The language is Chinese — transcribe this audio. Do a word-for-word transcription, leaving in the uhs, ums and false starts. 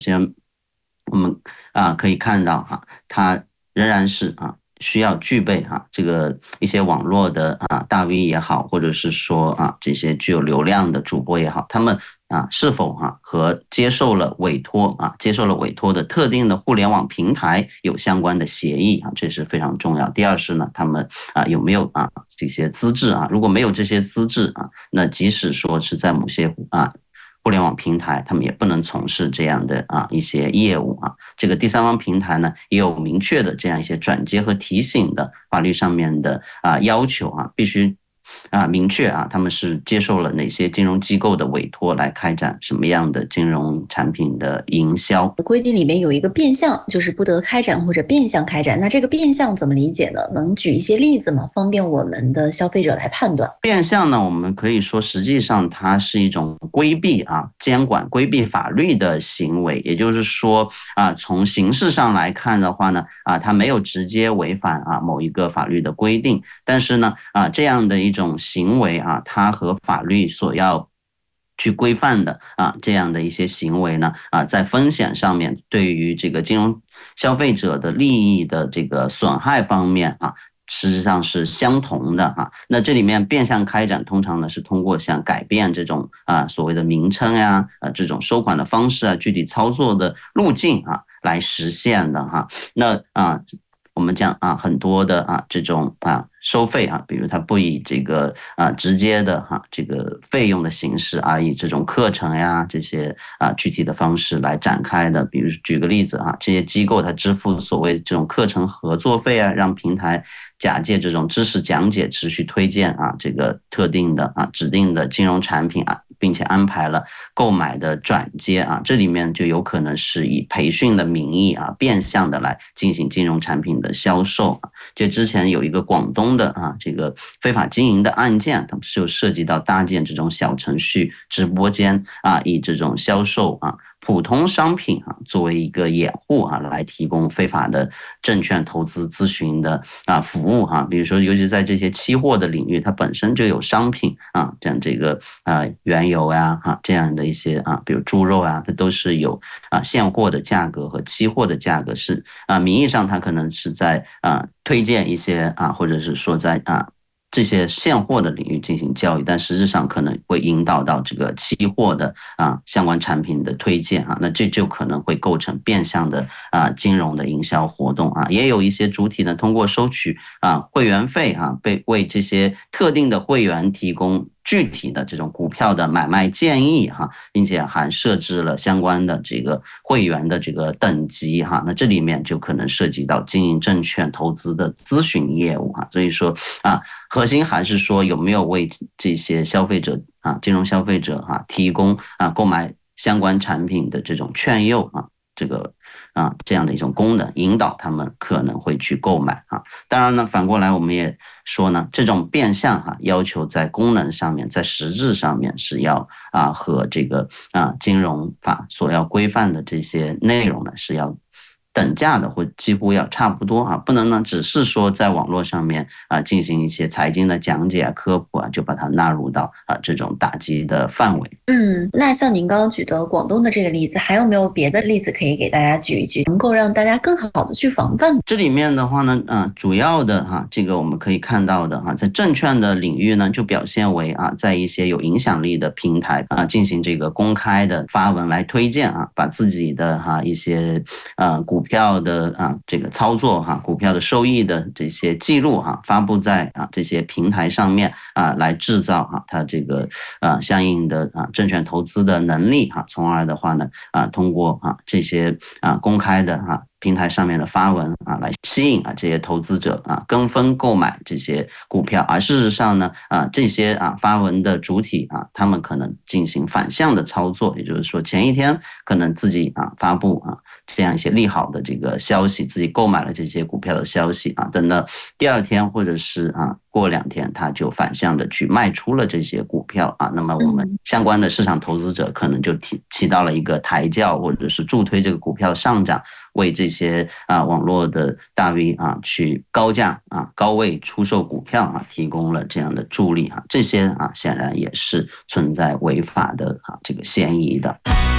我们啊可以看到哈，它仍然是啊需要具备啊这个一些网络的啊大 V 也好，或者是说啊这些具有流量的主播也好，他们啊是否哈和接受了委托啊接受了委托的特定的互联网平台有相关的协议啊，这是非常重要。第二是呢，他们啊有没有啊这些资质啊，如果没有这些资质啊，那即使说是在某些啊互联网平台，他们也不能从事这样的啊一些业务啊。这个第三方平台呢，也有明确的这样一些转接和提醒的法律上面的啊要求啊，必须啊明确啊，他们是接受了哪些金融机构的委托来开展什么样的金融产品的营销。 规定里面有一个变相，就是不得开展或者变相开展。那这个变相怎么理解呢？能举一些例子吗？方便我们的消费者来判断。 变相呢，我们可以说实际上它是一种规避啊监管、规避法律的行为。也就是说啊，从形式上来看的话呢，啊，它没有直接违反啊某一个法律的规定，但是呢，啊这样的一种行为啊，它和法律所要去规范的啊这样的一些行为呢，啊在风险上面，对于这个金融消费者的利益的这个损害方面啊，实际上是相同的啊。那这里面变相开展通常呢是通过像改变这种啊所谓的名称呀、啊，这种收款的方式啊，具体操作的路径啊来实现的哈。那啊我们讲啊很多的啊这种啊收费啊，比如它不以这个啊直接的哈、啊、这个费用的形式，而以这种课程呀这些啊具体的方式来展开的。比如举个例子啊，这些机构它支付所谓这种课程合作费啊，让平台假借这种知识讲解持续推荐啊这个特定的啊指定的金融产品啊，并且安排了购买的转接啊，这里面就有可能是以培训的名义啊，变相的来进行金融产品的销售啊。就之前有一个广东的啊这个非法经营的案件，它就涉及到搭建这种小程序直播间啊，以这种销售啊普通商品啊作为一个掩护啊，来提供非法的证券投资咨询的啊服务啊。比如说，尤其在这些期货的领域，它本身就有商品啊，像这个啊原油呀啊这样的一些啊，比如猪肉啊，它都是有啊现货的价格和期货的价格是啊，名义上它可能是在啊推荐一些啊，或者是说在啊。这些现货的领域进行交易，但实质上可能会引导到这个期货的啊相关产品的推荐啊，那这就可能会构成变相的啊金融的营销活动啊。也有一些主体呢，通过收取啊会员费啊，被为这些特定的会员提供具体的这种股票的买卖建议哈，并且还设置了相关的这个会员的这个等级哈，那这里面就可能涉及到经营证券投资的咨询业务哈。所以说啊，核心还是说有没有为这些消费者啊，金融消费者啊提供啊购买相关产品的这种劝诱啊，这个啊这样的一种功能，引导他们可能会去购买啊。当然呢，反过来我们也说呢，这种变相哈、啊、要求在功能上面，在实质上面是要啊和这个啊金融法所要规范的这些内容呢是要等价的，或几乎要差不多啊，不能呢只是说在网络上面啊进行一些财经的讲解啊、科普啊，就把它纳入到啊这种打击的范围。 嗯，那像您刚刚举的广东的这个例子，还有没有别的例子可以给大家举一举，能够让大家更好的去防范？ 这里面的话呢，啊，主要的哈，这个我们可以看到的哈，在证券的领域呢，就表现为啊，在一些有影响力的平台啊，进行这个公开的发文来推荐啊，把自己的哈一些呃股票的啊这个操作哈，股票的收益的这些记录哈，发布在啊这些平台上面啊，来制造哈它这个啊相应的啊证券投资的能力哈，从而的话呢啊，通过啊这些啊公开的哈。平台上面的发文啊，来吸引啊这些投资者啊跟风购买这些股票，而事实上呢啊这些啊发文的主体啊，他们可能进行反向的操作，也就是说前一天可能自己啊发布啊这样一些利好的这个消息，自己购买了这些股票的消息啊，等到第二天或者是啊过两天，他就反向的去卖出了这些股票啊，那么我们相关的市场投资者可能就起起到了一个抬轿或者是助推这个股票上涨。为这些啊网络的大 V 啊去高价啊高位出售股票啊提供了这样的助力啊，这些啊显然也是存在违法的啊这个嫌疑的。